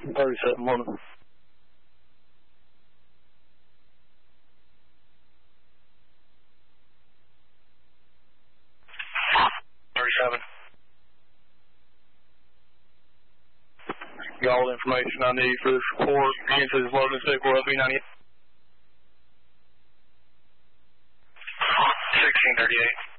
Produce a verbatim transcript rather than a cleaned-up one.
thirty-seven, morning. thirty-seven. Got all the information I need for this report. Entry is loading vehicle L B ninety-eight. sixteen thirty-eight.